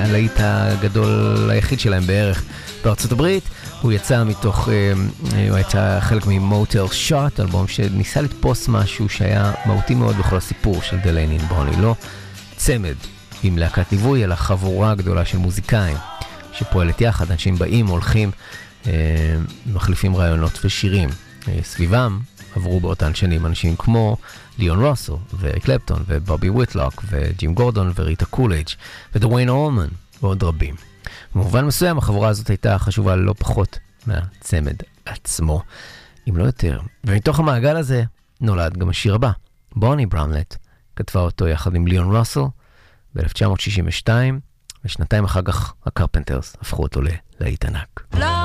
הלהיט הגדול היחיד שלהם בערך בארצות הברית. הוא יצא מתוך, הוא הייתה חלק ממוטל שוט, אלבום שניסה לתפוס משהו שהיה מהותי מאוד בכל הסיפור של דלייני אנד בוני. לא צמד עם להקת ליווי, אלא חבורה גדולה של מוזיקאים שפועלת יחד. אנשים באים, הולכים, מחליפים רעיונות ושירים. סביבם עברו באותן שנים אנשים כמו ליאון רוסל ואריק קלפטון ובובי וויטלוק וג'ים גורדון וריטה קולג' ודוויין אולמן ועוד רבים. במובן מסוים החבורה הזאת הייתה חשובה לא פחות מהצמד עצמו, אם לא יותר. ומתוך המעגל הזה נולד גם השיר הבא. בוני ברמלט כתבה אותו יחד עם ליאון רוסל ב-1962, ושנתיים אחר כך הקרפנטרס הפכו אותו ללהיט ענק.